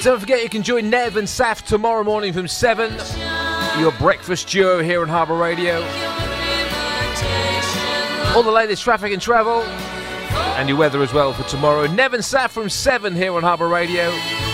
Don't forget you can join Nev and Saf tomorrow morning from 7. Your breakfast duo here on Harbour Radio. All the latest traffic and travel. And your weather as well for tomorrow. Nev and Saf from 7 here on Harbour Radio.